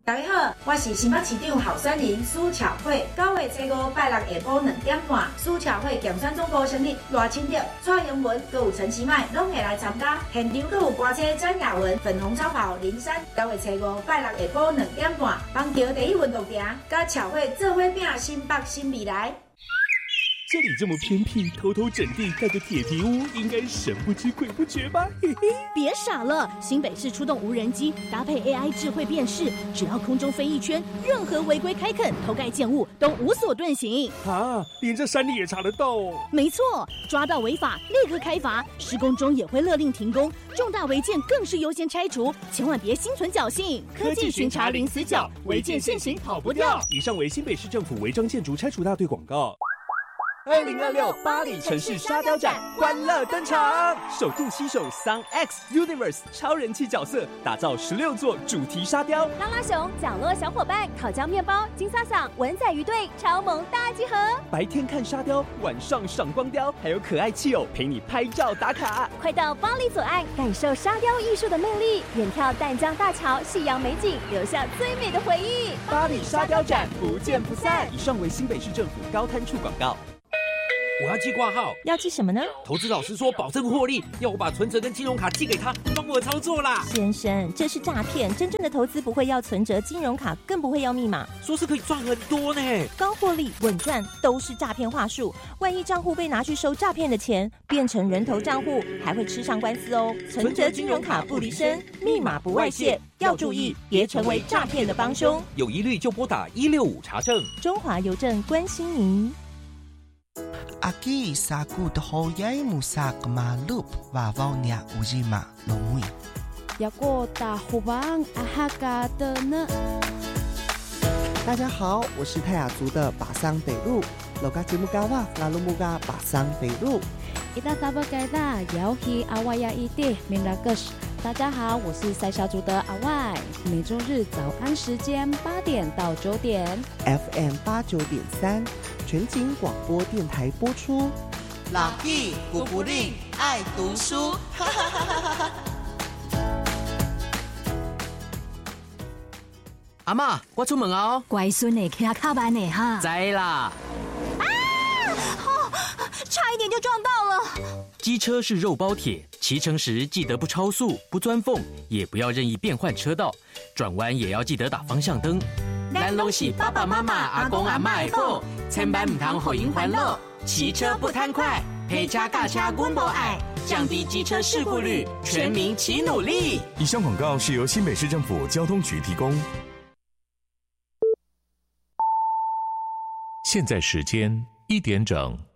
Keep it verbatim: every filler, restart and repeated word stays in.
大家好，我是新北市长候选人苏巧慧。九月初五拜六下晡两点半，苏巧慧竞选总部成立，赖清德、蔡英文、阁有陈其迈拢会来参加。现场阁有歌星詹雅雯、粉红超跑林珊。九月初五拜六下晡两点半，邦桥第一运动场，甲巧慧做伙拼新北新未来。 这里这么偏僻，偷偷整地盖个铁皮屋，应该神不知鬼不觉吧？嘿嘿， 别傻了，新北市出动无人机，搭配 A I 智慧辨识，只要空中飞一圈，任何违规开垦、偷盖建物都无所遁形。 啊，连这山里也查得到哦？ 没错，抓到违法立刻开罚，施工中也会勒令停工，重大违建更是优先拆除，千万别心存侥幸。 科技巡查零死角，违建现行跑不掉。以上为新北市政府违章建筑拆除大队广告。二零二六巴黎城市沙雕展欢乐登场，首度携手 Sun X Universe 超人气角色，打造十六座主题沙雕。 拉拉熊、角落小伙伴、烤焦面包、金萨桑、文仔鱼队超萌大集合。 白天看沙雕，晚上赏光雕，还有可爱气友陪你拍照打卡。 快到巴黎左岸感受沙雕艺术的魅力，远眺淡江大桥、夕阳美景，留下最美的回忆。 巴黎沙雕展不见不散。以上为新北市政府高滩处广告。 我要寄挂号， 要寄什么呢？ 投资老师说保证获利，要我把存折跟金融卡寄给他，帮我操作啦。 先生，这是诈骗，真正的投资不会要存折、金融卡，更不会要密码。 说是可以赚很多呢， 高获利、稳赚都是诈骗话术。万一账户被拿去收诈骗的钱，变成人头账户，还会吃上官司哦。存折、金融卡不离身，密码不外泄，要注意，别成为诈骗的帮凶。 有疑虑就拨打一六五查证。 中华邮政关心您。 Aki saku dohoyai musak malup wawawnya ujima longwi. Yako tahubang ahaka的呢？ 大家好，我是泰雅族的巴桑北路，老嘎吉木嘎哇拉鲁木嘎巴桑北路。 Ita sabar kaida yauhi awaya ide minragus。大家好，我是塞小族的阿外，每周日早安时间八点到九点 ，F M 八九点三，全景广播电台播出。 老弟古古令爱读书，哈哈哈哈哈！ 阿嬷，我出门哦。 乖孙呢，骑卡慢呢哈。 知啦。 啊！哦，差一点就撞到了。 机车是肉包铁，骑乘时记得不超速、不钻缝，也不要任意变换车道，转弯也要记得打方向灯。 咱拢是爸爸妈妈、阿公阿嬷的宝，千万唔通互因烦恼。骑车不贪快，陪车驾车阮无爱，降低机车事故率，全民齐努力。 以上广告是由新北市政府交通局提供。 现在时间一点整。